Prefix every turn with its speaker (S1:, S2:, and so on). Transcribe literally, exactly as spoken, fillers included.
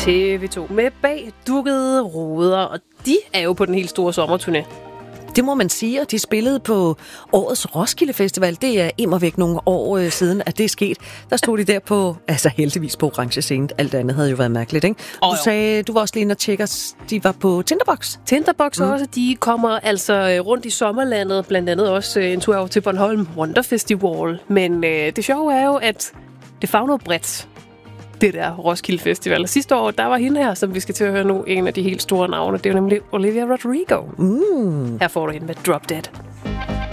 S1: T V to med Bag dukkede ruder, og de er jo på den helt store sommerturné.
S2: Det må man sige, og de spillede på årets Roskilde Festival. Det er immervæk nogle år øh, siden, at det er sket. Der stod de der på, altså heldigvis på orange scene. Alt andet havde jo været mærkeligt, ikke?
S1: Oh,
S2: du sagde, du var også lige inde og tjekke, de var på Tinderbox.
S1: Tinderbox mm. også, de kommer altså rundt i sommerlandet, blandt andet også en tur over til Bornholm Wonder Festival. Men øh, det sjove er jo, at det favner bredt, det der Roskilde Festival. Og sidste år, der var hende her, som vi skal til at høre nu, en af de helt store navne. Det er jo nemlig Olivia Rodrigo.
S2: Mm.
S1: Her får du hende med Drop Dead.